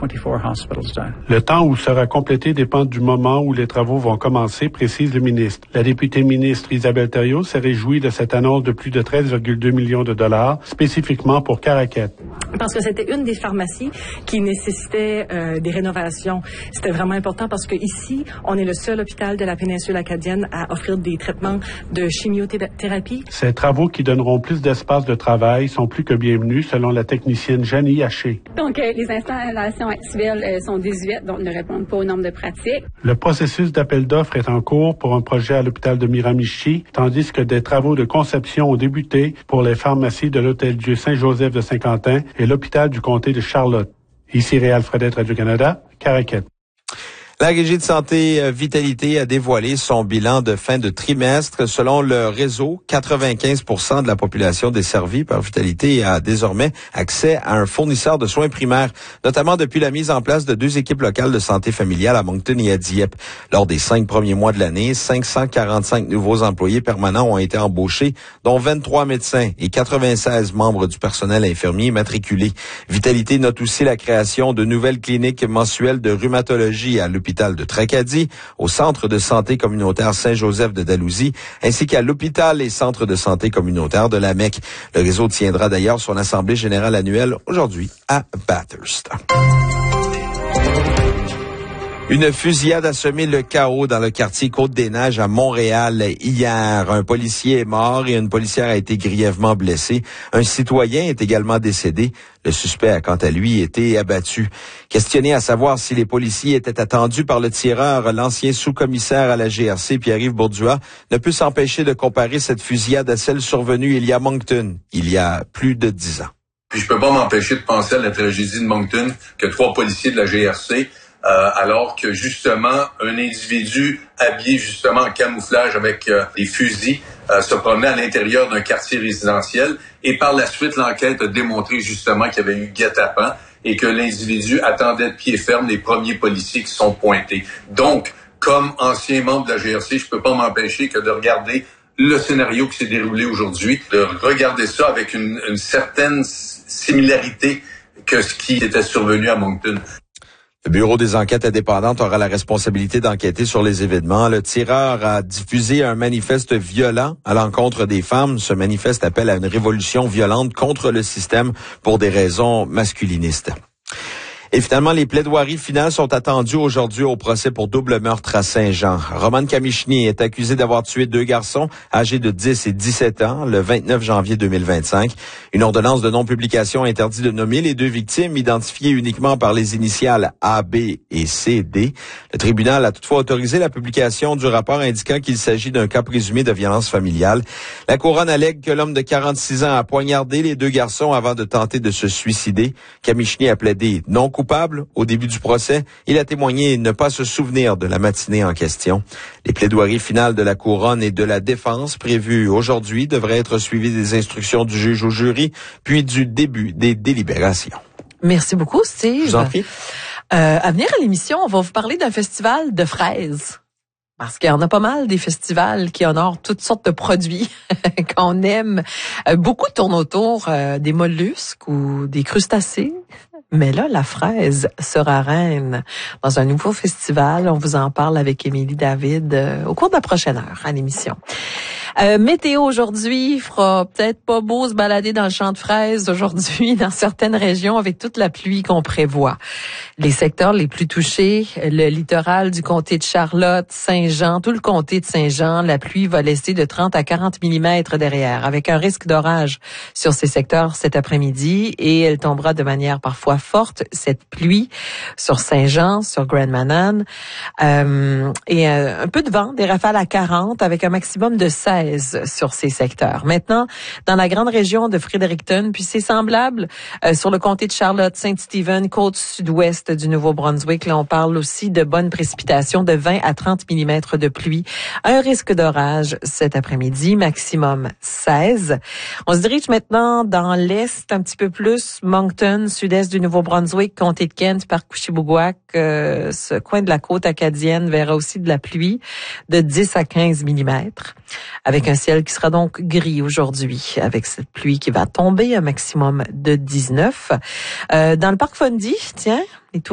24 hospitals done. Le temps où sera complété dépend du moment où les travaux vont commencer, précise le ministre. La députée ministre Isabelle Thériault s'est réjouie de cette annonce de plus de 13,2 millions de dollars, spécifiquement pour Caraquet. Parce que c'était une des pharmacies qui nécessitait des rénovations. C'était vraiment important parce que ici, on est le seul hôpital de la péninsule acadienne à offrir des traitements de chimiothérapie. Ces travaux qui donneront plus d'espace de travail sont plus que bienvenus, selon la technicienne Janie Haché. Donc, les installations actuelles sont 18, donc ne répondent pas aux normes de pratique. Le processus d'appel d'offres est en cours pour un projet à l'hôpital de Miramichi, tandis que des travaux de conception ont débuté pour les pharmacies de l'Hôtel-Dieu Saint-Joseph de Saint-Quentin et l'hôpital du comté de Charlotte. Ici Réal Fredette, Radio-Canada, Caraquet. La Régie de santé Vitalité a dévoilé son bilan de fin de trimestre. Selon le réseau, 95% de la population desservie par Vitalité a désormais accès à un fournisseur de soins primaires, notamment depuis la mise en place de 2 équipes locales de santé familiale à Moncton et à Dieppe. Lors des 5 premiers mois de l'année, 545 nouveaux employés permanents ont été embauchés, dont 23 médecins et 96 membres du personnel infirmier matriculés. Vitalité note aussi la création de nouvelles cliniques mensuelles de rhumatologie à l'hôpital de Tracadie, au centre de santé communautaire Saint-Joseph de Dalhousie, ainsi qu'à l'hôpital et centre de santé communautaire de la Mecque. Le réseau tiendra d'ailleurs son assemblée générale annuelle aujourd'hui à Bathurst. Une fusillade a semé le chaos dans le quartier Côte-des-Neiges à Montréal hier. Un policier est mort et une policière a été grièvement blessée. Un citoyen est également décédé. Le suspect a quant à lui été abattu. Questionné à savoir si les policiers étaient attendus par le tireur, l'ancien sous-commissaire à la GRC, Pierre-Yves Bourdua, ne peut s'empêcher de comparer cette fusillade à celle survenue il y a Moncton, il y a plus de 10 ans. Puis je peux pas m'empêcher de penser à la tragédie de Moncton, que 3 policiers de la GRC, alors que justement un individu habillé justement en camouflage avec des fusils se promenait à l'intérieur d'un quartier résidentiel et par la suite l'enquête a démontré justement qu'il y avait eu guet-apens et que l'individu attendait de pied ferme les premiers policiers qui sont pointés. Donc, comme ancien membre de la GRC, je peux pas m'empêcher que de regarder le scénario qui s'est déroulé aujourd'hui, de regarder ça avec une certaine similarité que ce qui était survenu à Moncton. Le Bureau des enquêtes indépendantes aura la responsabilité d'enquêter sur les événements. Le tireur a diffusé un manifeste violent à l'encontre des femmes. Ce manifeste appelle à une révolution violente contre le système pour des raisons masculinistes. Et finalement, les plaidoiries finales sont attendues aujourd'hui au procès pour double meurtre à Saint-Jean. Roman Kamichny est accusé d'avoir tué 2 garçons âgés de 10 et 17 ans le 29 janvier 2025. Une ordonnance de non-publication interdit de nommer les 2 victimes, identifiées uniquement par les initiales A, B et C, D. Le tribunal a toutefois autorisé la publication du rapport indiquant qu'il s'agit d'un cas présumé de violence familiale. La couronne allègue que l'homme de 46 ans a poignardé les 2 garçons avant de tenter de se suicider. Kamichny a plaidé non coupable au début du procès. Il a témoigné ne pas se souvenir de la matinée en question. Les plaidoiries finales de la couronne et de la défense prévues aujourd'hui devraient être suivies des instructions du juge au jury, puis du début des délibérations. Merci beaucoup, Steve. Je vous en prie. À venir à l'émission, on va vous parler d'un festival de fraises. Parce qu'il y en a pas mal des festivals qui honorent toutes sortes de produits qu'on aime. Beaucoup tournent autour des mollusques ou des crustacés. Mais là, la fraise sera reine dans un nouveau festival. On vous en parle avec Émilie David au cours de la prochaine heure à l'émission. Météo aujourd'hui, fera peut-être pas beau se balader dans le champ de fraises aujourd'hui dans certaines régions avec toute la pluie qu'on prévoit. Les secteurs les plus touchés, le littoral du comté de Charlotte, Saint-Jean, tout le comté de Saint-Jean, la pluie va laisser de 30 à 40 mm derrière, avec un risque d'orage sur ces secteurs cet après-midi et elle tombera de manière parfois forte, cette pluie, sur Saint-Jean, sur Grand Manan, et un peu de vent, des rafales à 40 avec un maximum de 16 sur ces secteurs. Maintenant, dans la grande région de Fredericton, puis c'est semblable sur le comté de Charlotte, Saint-Stephen, côte sud-ouest du Nouveau-Brunswick. Là, on parle aussi de bonnes précipitations de 20 à 30 mm de pluie. Un risque d'orage cet après-midi, maximum 16. On se dirige maintenant dans l'est, un petit peu plus, Moncton, sud-est du Nouveau-Brunswick, comté de Kent, par Couchibougouac, ce coin de la côte acadienne verra aussi de la pluie de 10 à 15 mm. Avec un ciel qui sera donc gris aujourd'hui, avec cette pluie qui va tomber, un maximum de 19. Dans le parc Fundy, tiens, les